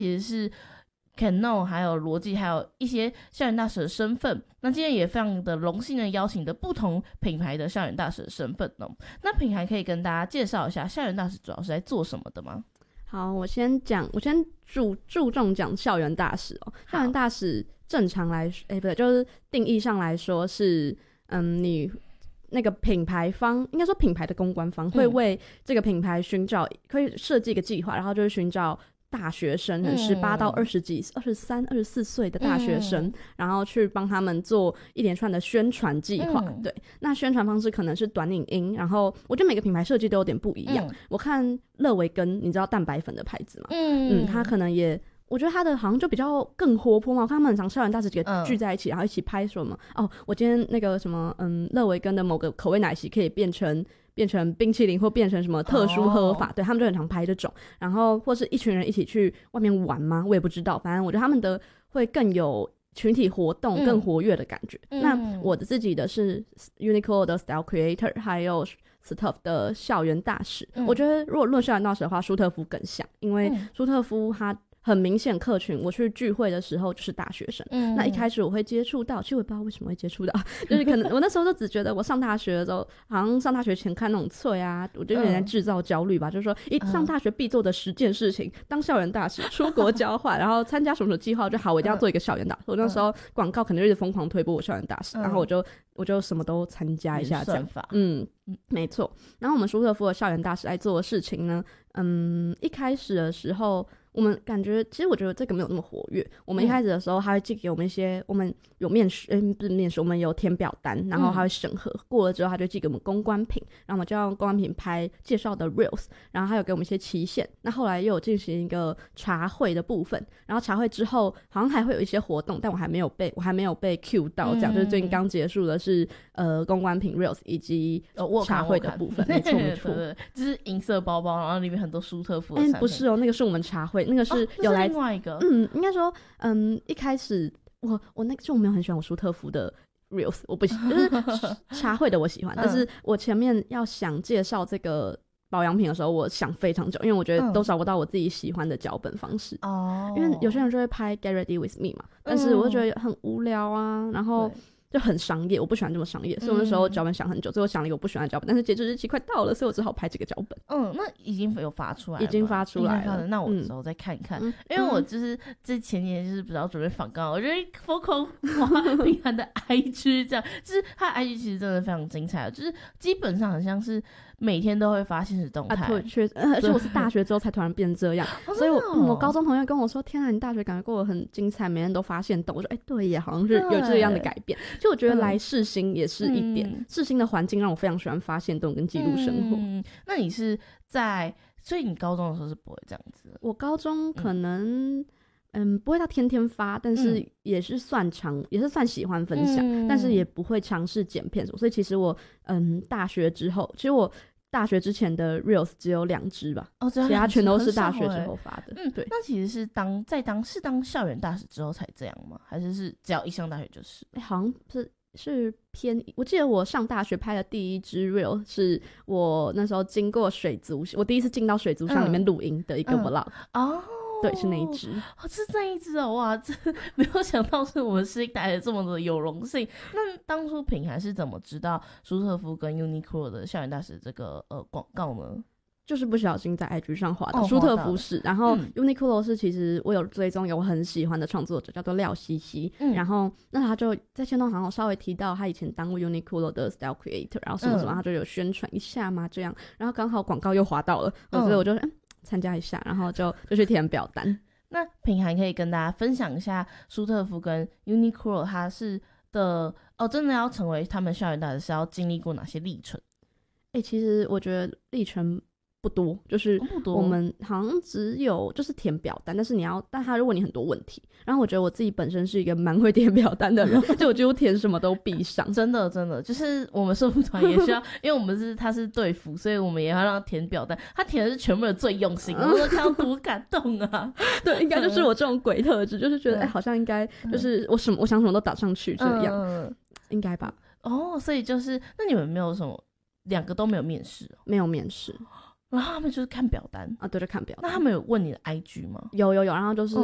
其实是 Canon 还有罗技还有一些校园大使的身份。那今天也非常的荣幸的邀请的不同品牌的校园大使的身份哦。那品牌可以跟大家介绍一下校园大使主要是在做什么的吗？ 好，我先注重讲校园大使哦。校园大使正常来说，不对，就是定义上来说是，你那个品牌方，应该说品牌的公关方会为这个品牌寻找，会设计一个计划，然后就是寻找大学生，18到23、24岁的大学生，然后去帮他们做一连串的宣传计划。对，那宣传方式可能是短影音，然后我觉得每个品牌设计都有点不一样。我看乐维根，你知道蛋白粉的牌子吗？他可能也。我觉得他的好像就比较更活泼嘛，我看他们很常校园大使几个聚在一起，然后一起拍什么我今天那个什么乐维根的某个口味奶昔可以变成冰淇淋或变成什么特殊喝法，对，他们就很常拍这种，然后或是一群人一起去外面玩吗？我也不知道，反正我觉得他们的会更有群体活动，更活跃的感觉。那我的自己的是 Uniqlo 的 Style Creator， 还有Stuff 的校园大使。我觉得如果论校园大使的话，舒特夫更像，因为舒特夫他很明显客群，我去聚会的时候就是大学生。那一开始我会接触到，其实我也不知道为什么会接触到，就是可能我那时候就只觉得我上大学的时候，好像上大学前看那种册啊，我就有点在制造焦虑吧，就是说上大学必做的10件事情，当校园大使，出国交换，然后参加什么计划，就好，我一定要做一个校园大使。我那时候广告可能就一直疯狂推播我校园大使，然后我就什么都参加一下这样。没错。然后我们舒特夫的校园大使来做的事情呢，一开始的时候我们感觉，其实我觉得这个没有那么活跃。我们一开始的时候，他会寄给我们一些，我们有面试，不是面试，我们有填表单，然后他会审核，过了之后他就寄给我们公关品，然后我们就用公关品拍介绍的 reels， 然后他有给我们一些期限。那后来又有进行一个茶会的部分，然后茶会之后好像还会有一些活动，但我还没有被 cue 到，这样就是最近刚结束的是公关品 reels 以及茶会的部分。没错没错， 就是银色包包，然后里面很多舒特夫的产品。 不是那个是我们茶会。那个是有来另外一个， 应该说，一开始我那个就没有很喜欢我舒特夫的 reels， 我不喜欢，就是茶会的我喜欢，但是我前面要想介绍这个保养品的时候，我想非常久，因为我觉得都找不到我自己喜欢的脚本方式。因为有些人就会拍 Get Ready With Me 嘛，但是我就觉得很无聊啊，然后就很商业，我不喜欢这么商业，所以我那时候脚本想很久，最后想了一个我不喜欢的脚本，但是截止日期快到了，所以我只好拍这个脚本。 那已经有发出来了， 已经发出来了。 那我之后再看看，因为我就是这前年就是比较准备访纲，我觉得疯狂滑平凡的 IG 这样，就是他的 IG 其实真的非常精彩，就是基本上很像是每天都会发现实动态。 而且我是大学之后才突然变这样，所以我高中同学跟我说，天啊，你大学感觉过得很精彩，每天都发现动。我说对耶，好像是有这样的改变。就我觉得来世新也是一点，世新的环境让我非常喜欢发现动跟记录生活。 那你是所以你高中的时候是不会这样子的？ 我高中可能不会到天天发，但是也是算喜欢分享，但是也不会尝试剪片什么。所以其实我大学之后，其实我大学之前的 reels 只有2支吧，其他全都是大学之后发的。对。 那其实是当校园大使之后才这样吗？还是只要一上大学就是？ 好像是偏，我记得我上大学拍的第一支 reel 是我那时候经过水族，我第一次进到水族箱里面录音的一个 vlog。对，是那一支。 是那一支哦，哇，这没有想到是我们是带的这么的有荣幸。那当初品牌是怎么知道舒特夫跟 Uniqlo 的校园大使这个广告呢？ 就是不小心在 IG 上滑到舒特夫是，然后 Uniqlo 是其实我有追踪有我很喜欢的创作者叫做廖西西，然后那他就在线动好像稍微提到他以前当过 Uniqlo 的 Style Creator， 然后什么什么，他就有宣传一下嘛这样，然后刚好广告又滑到了，所以我就参加一下，然后就去填表单。 那品涵可以跟大家分享一下舒特夫跟 Uniqlo 他是的真的要成为他们校园大使是要经历过哪些历程？ 其实我觉得历程不多，就是我们好像只有就是填表单，但他如果你很多问题，然后我觉得我自己本身是一个蛮会填表单的人，就我几乎填什么都必上。 真的就是我们社服团也需要因为我们他是队服，所以我们也要让他填表单，他填的是全部人最用心，我都看到多感动啊。 对，应该就是我这种鬼特质，就是觉得好像应该就是我想什么都打上去这样，应该吧。 所以就是那你们没有什么2个都没有面试？ 没有面试。 然后他们就是看表单啊，对，就看表单。 那他们有问你的 IG 吗？ 有，然后就是